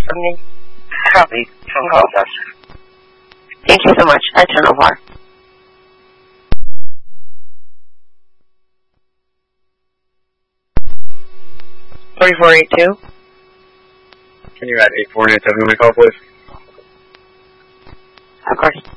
from me? Copy. Phone call done. Thank you so much. I turn over. $4482. Can you add 8487 to my call, please? Of course.